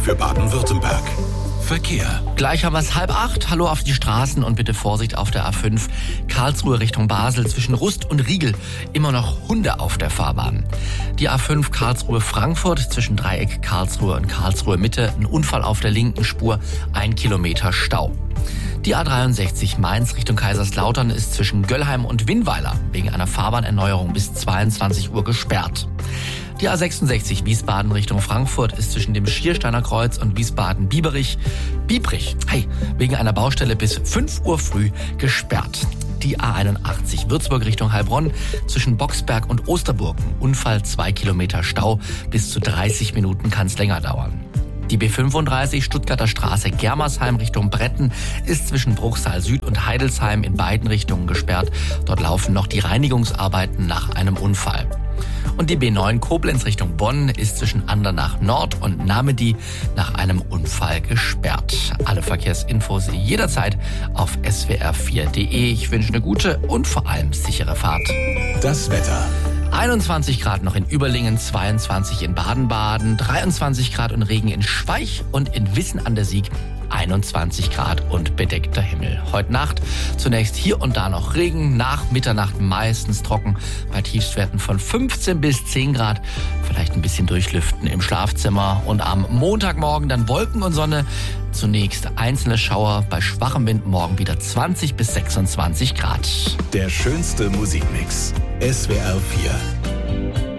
für Baden-Württemberg. Verkehr. Gleich haben wir es 7:30. Hallo auf die Straßen und bitte Vorsicht auf der A5 Karlsruhe Richtung Basel zwischen Rust und Riegel. Immer noch Hunde auf der Fahrbahn. Die A5 Karlsruhe Frankfurt zwischen Dreieck Karlsruhe und Karlsruhe Mitte. Ein Unfall auf der linken Spur, 1 Kilometer Stau. Die A63 Mainz Richtung Kaiserslautern ist zwischen Göllheim und Winnweiler wegen einer Fahrbahnerneuerung bis 22 Uhr gesperrt. Die A66 Wiesbaden Richtung Frankfurt ist zwischen dem Schiersteiner Kreuz und Wiesbaden-Biebrich wegen einer Baustelle bis 5 Uhr früh gesperrt. Die A81 Würzburg Richtung Heilbronn zwischen Boxberg und Osterburg. Unfall, 2 Kilometer Stau, bis zu 30 Minuten kann es länger dauern. Die B35 Stuttgarter Straße Germersheim Richtung Bretten ist zwischen Bruchsal Süd und Heidelsheim in beiden Richtungen gesperrt. Dort laufen noch die Reinigungsarbeiten nach einem Unfall. Und die B9 Koblenz Richtung Bonn ist zwischen Andernach Nord und Namedy nach einem Unfall gesperrt. Alle Verkehrsinfos jederzeit auf swr4.de. Ich wünsche eine gute und vor allem sichere Fahrt. Das Wetter. 21 Grad noch in Überlingen, 22 in Baden-Baden, 23 Grad und Regen in Schweich und in Wissen an der Sieg 21 Grad und bedeckter Himmel. Heute Nacht zunächst hier und da noch Regen, nach Mitternacht meistens trocken, bei Tiefstwerten von 15 bis 10 Grad. Vielleicht ein bisschen durchlüften im Schlafzimmer und am Montagmorgen dann Wolken und Sonne. Zunächst einzelne Schauer, bei schwachem Wind morgen wieder 20 bis 26 Grad. Der schönste Musikmix. SWR 4.